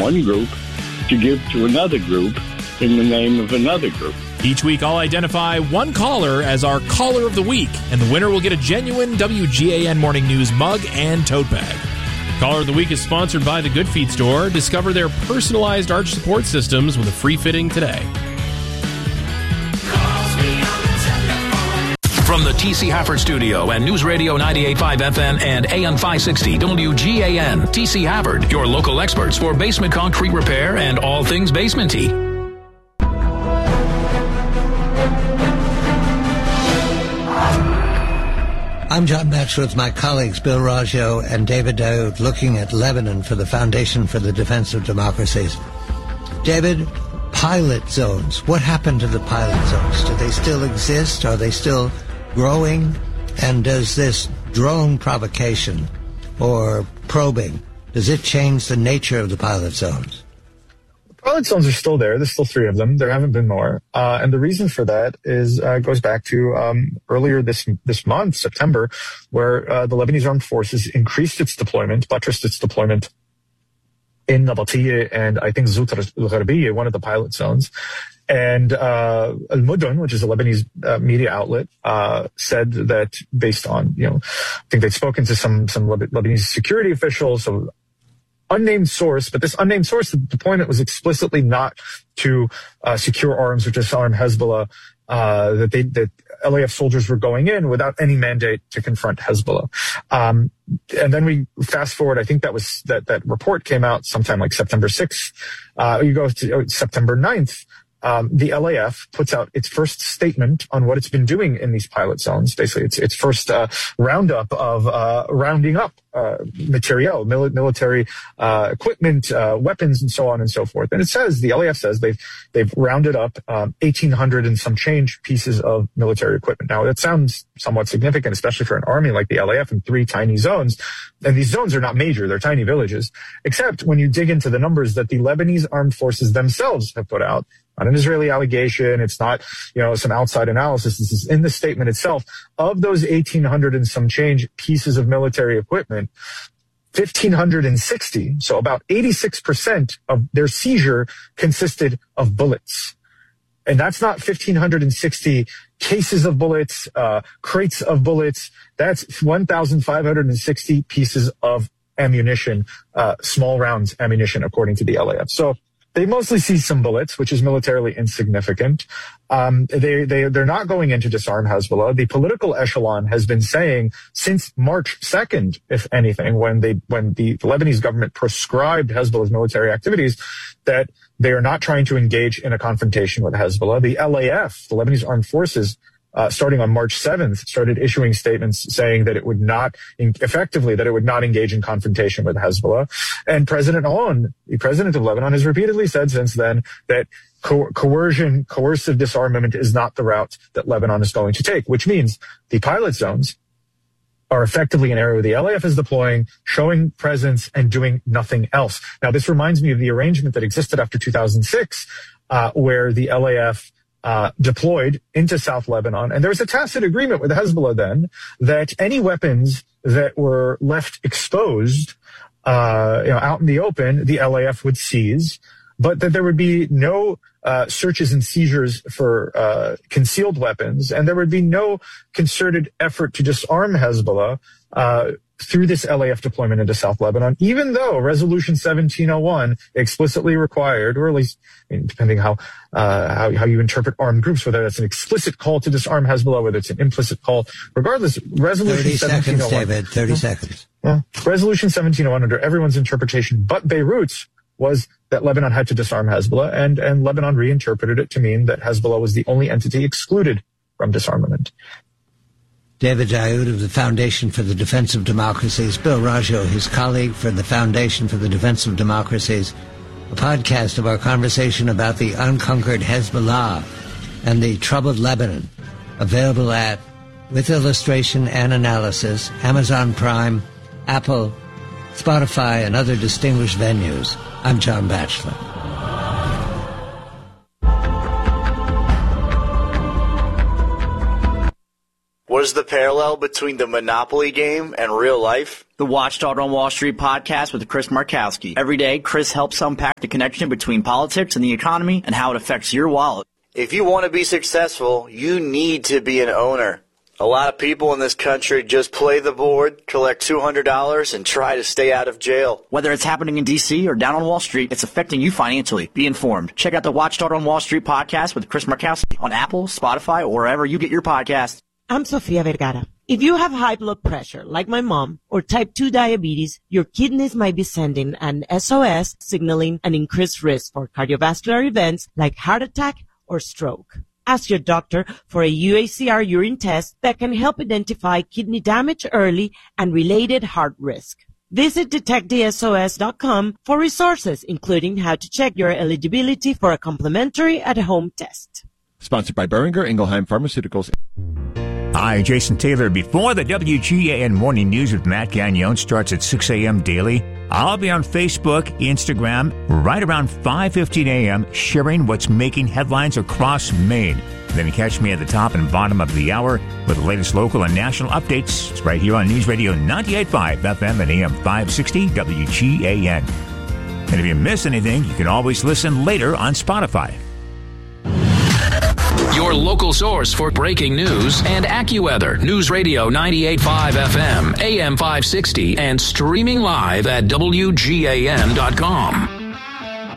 one group to give to another group in the name of another group. Each week, I'll identify one caller as our Caller of the Week, and the winner will get a genuine WGAN Morning News mug and tote bag. Caller of the Week is sponsored by the Good Feet Store. Discover their personalized arch support systems with a free fitting today. From the T.C. Hafford Studio and News Radio 98.5 FM and AM 560 WGAN, T.C. Hafford, your local experts for basement concrete repair and all things basement-y. I'm John Batchelor with my colleagues Bill Raggio and David Daoud looking at Lebanon for the Foundation for the Defense of Democracies. David, pilot zones. What happened to the pilot zones? Do they still exist? Are they still growing? And does this drone provocation or probing, does it change the nature of the pilot zones? Pilot zones are still there. There's still 3 of them. There haven't been more. And the reason for that is goes back to earlier this month, September, where the Lebanese Armed Forces increased its deployment, buttressed its deployment in Nabateeh and I think Zut al-Gharbiyya, one of the pilot zones. And Al-Mudun, which is a Lebanese media outlet, said that based on, I think they'd spoken to some Lebanese security officials, so unnamed source, but this unnamed source, the deployment was explicitly not to secure arms or disarm Hezbollah, that LAF soldiers were going in without any mandate to confront Hezbollah. And then we fast forward, I think that report came out sometime like September 6th. You go to September 9th. The LAF puts out its first statement on what it's been doing in these pilot zones. Basically, its first roundup of rounding up materiel, military equipment, weapons, and so on and so forth. And it says, the LAF says they've rounded up 1,800 and some change pieces of military equipment. Now, that sounds somewhat significant, especially for an army like the LAF in 3 tiny zones. And these zones are not major; they're tiny villages. Except when you dig into the numbers that the Lebanese armed forces themselves have put out. Not an Israeli allegation. It's not, some outside analysis. This is in the statement itself. Of those 1,800 and some change pieces of military equipment, 1,560, so about 86% of their seizure consisted of bullets. And that's not 1,560 cases of bullets, crates of bullets. That's 1,560 pieces of ammunition, small rounds ammunition, according to the LAF. So they mostly see some bullets, which is militarily insignificant. They're not going in to disarm Hezbollah. The political echelon has been saying since March 2nd, if anything, when the Lebanese government proscribed Hezbollah's military activities, that they are not trying to engage in a confrontation with Hezbollah. The LAF, the Lebanese Armed Forces, starting on March 7th, started issuing statements saying that it would not engage in confrontation with Hezbollah. And President Aoun, the president of Lebanon, has repeatedly said since then that coercive disarmament is not the route that Lebanon is going to take, which means the pilot zones are effectively an area where the LAF is deploying, showing presence, and doing nothing else. Now, this reminds me of the arrangement that existed after 2006, where the LAF deployed into South Lebanon. And there was a tacit agreement with Hezbollah then that any weapons that were left exposed, out in the open, the LAF would seize, but that there would be no searches and seizures for concealed weapons, and there would be no concerted effort to disarm Hezbollah through this LAF deployment into South Lebanon, even though Resolution 1701 explicitly required, or at least, depending how you interpret armed groups, whether that's an explicit call to disarm Hezbollah, whether it's an implicit call, regardless, Resolution 1701. 30 seconds, David, 30 seconds. Yeah. Resolution 1701, under everyone's interpretation but Beirut's, was that Lebanon had to disarm Hezbollah, and Lebanon reinterpreted it to mean that Hezbollah was the only entity excluded from disarmament. David Daoud of the Foundation for the Defense of Democracies, Bill Raggio, his colleague for the Foundation for the Defense of Democracies, a podcast of our conversation about the unconquered Hezbollah and the troubled Lebanon, available at, with illustration and analysis, Amazon Prime, Apple, Spotify, and other distinguished venues. I'm John Batchelor. What What's the parallel between the Monopoly game and real life? The Watchdog on Wall Street podcast with Chris Markowski. Every day, Chris helps unpack the connection between politics and the economy and how it affects your wallet. If you want to be successful, you need to be an owner. A lot of people in this country just play the board, collect $200, and try to stay out of jail. Whether it's happening in D.C. or down on Wall Street, it's affecting you financially. Be informed. Check out the Watchdog on Wall Street podcast with Chris Markowski on Apple, Spotify, or wherever you get your podcasts. I'm Sofia Vergara. If you have high blood pressure, like my mom, or type 2 diabetes, your kidneys might be sending an SOS signaling an increased risk for cardiovascular events like heart attack or stroke. Ask your doctor for a UACR urine test that can help identify kidney damage early and related heart risk. Visit detectthesos.com for resources, including how to check your eligibility for a complimentary at-home test. Sponsored by Boehringer Ingelheim Pharmaceuticals. Hi, Jason Taylor. Before the WGAN Morning News with Matt Gagnon starts at 6 a.m. daily, I'll be on Facebook, Instagram, right around 5:15 a.m., sharing what's making headlines across Maine. Then catch me at the top and bottom of the hour with the latest local and national updates. It's right here on News Radio 98.5 FM and AM 560 WGAN. And if you miss anything, you can always listen later on Spotify. Your local source for breaking news and AccuWeather. News Radio 98.5 FM, AM 560, and streaming live at WGAN.com.